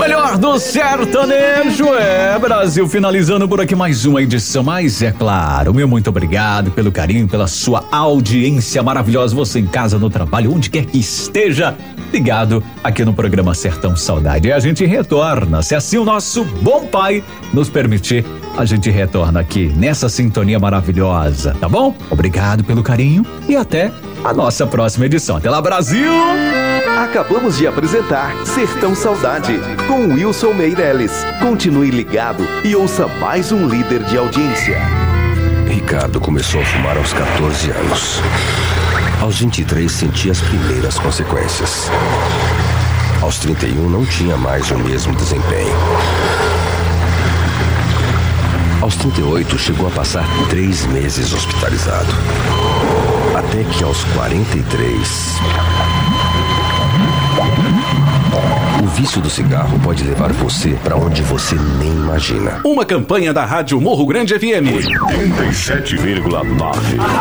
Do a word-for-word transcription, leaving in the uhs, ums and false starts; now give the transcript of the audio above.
Melhor do sertanejo, é Brasil, finalizando por aqui mais uma edição, mas é claro, meu muito obrigado pelo carinho, pela sua audiência maravilhosa, você em casa, no trabalho, onde quer que esteja, ligado aqui no programa Sertão Saudade. E a gente retorna, se assim o nosso bom pai nos permitir, a gente retorna aqui nessa sintonia maravilhosa, tá bom? Obrigado pelo carinho e até a nossa próxima edição. Até lá, Brasil! Acabamos de apresentar Sertão Saudade com Wilson Meirelles. Continue ligado e ouça mais um líder de audiência. Ricardo começou a fumar aos quatorze anos. Aos vinte e três sentia as primeiras consequências. Aos trinta e um não tinha mais o mesmo desempenho. Aos trinta e oito chegou a passar três meses hospitalizado. Até que aos quarenta e três... O vício do cigarro pode levar você para onde você nem imagina. Uma campanha da Rádio Morro Grande F M oitenta e sete vírgula nove.